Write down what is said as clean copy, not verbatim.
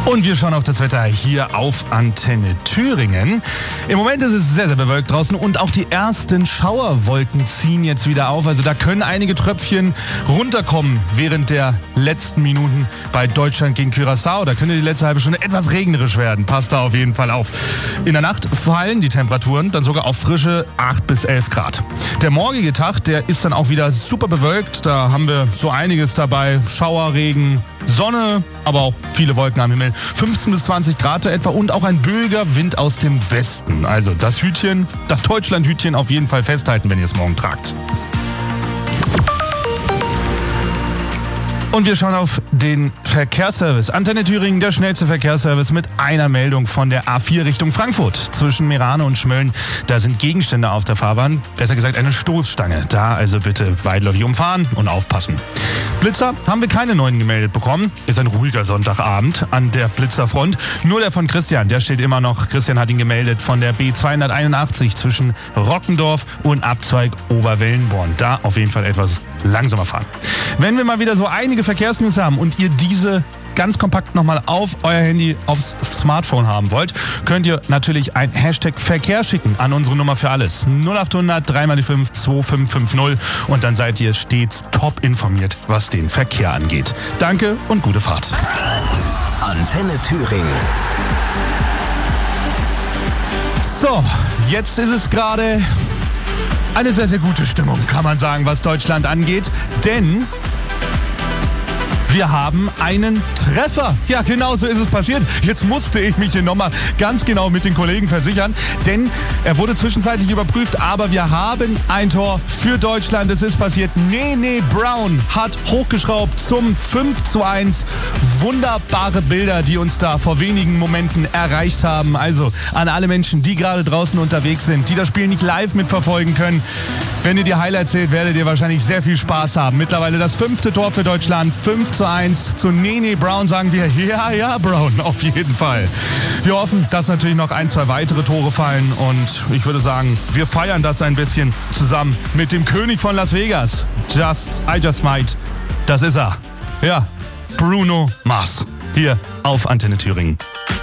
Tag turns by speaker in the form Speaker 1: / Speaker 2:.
Speaker 1: Und wir schauen auf das Wetter hier auf Antenne Thüringen. Im Moment ist es sehr, sehr bewölkt draußen und auch die ersten Schauerwolken ziehen jetzt wieder auf. Also da können einige Tröpfchen runterkommen während der letzten Minuten bei Deutschland gegen Curaçao. Da könnte die letzte halbe Stunde etwas regnerisch werden. Passt da auf jeden Fall auf. In der Nacht fallen die Temperaturen dann sogar auf frische 8 bis 11 Grad. Der morgige Tag, der ist dann auch wieder super bewölkt. Da haben wir so einiges dabei. Schauer, Regen, Sonne, aber auch viele Wolken am Himmel. 15 bis 20 Grad etwa und auch ein böiger Wind aus dem Westen. Also das Hütchen, das Deutschland-Hütchen auf jeden Fall festhalten, wenn ihr es morgen tragt. Und wir schauen auf den Verkehrsservice. Antenne Thüringen, der schnellste Verkehrsservice mit einer Meldung von der A4 Richtung Frankfurt. Zwischen Meerane und Schmölln, da sind Gegenstände auf der Fahrbahn. Besser gesagt eine Stoßstange. Da also bitte weitläufig umfahren und aufpassen. Blitzer haben wir keine neuen gemeldet bekommen. Ist ein ruhiger Sonntagabend an der Blitzerfront. Nur der von Christian, der steht immer noch. Christian hat ihn gemeldet von der B281 zwischen Rockendorf und Abzweig Oberwellenborn. Da auf jeden Fall etwas langsamer fahren. Wenn wir mal wieder so einige Verkehrsnews haben und ihr diese ganz kompakt nochmal auf euer Handy, aufs Smartphone haben wollt, könnt ihr natürlich ein Hashtag Verkehr schicken an unsere Nummer für alles. 0800 3x5 2550 und dann seid ihr stets top informiert, was den Verkehr angeht. Danke und gute Fahrt.
Speaker 2: Antenne Thüringen.
Speaker 1: So, jetzt ist es gerade eine sehr, sehr gute Stimmung, kann man sagen, was Deutschland angeht, denn wir haben einen Treffer. Ja, genau so ist es passiert. Jetzt musste ich mich hier nochmal ganz genau mit den Kollegen versichern, denn er wurde zwischenzeitlich überprüft, aber wir haben ein Tor für Deutschland. Es ist passiert. Nene Brown hat hochgeschraubt zum 5:1. Wunderbare Bilder, die uns da vor wenigen Momenten erreicht haben. Also an alle Menschen, die gerade draußen unterwegs sind, die das Spiel nicht live mitverfolgen können. Wenn ihr die Highlights seht, werdet ihr wahrscheinlich sehr viel Spaß haben. Mittlerweile das 5. Tor für Deutschland. 5:1 zu Nene Brown sagen wir, ja, Brown, auf jeden Fall. Wir hoffen, dass natürlich noch 1, 2 weitere Tore fallen und ich würde sagen, wir feiern das ein bisschen zusammen mit dem König von Las Vegas. I Just Might. Das ist er. Ja, Bruno Mars. Hier auf Antenne Thüringen.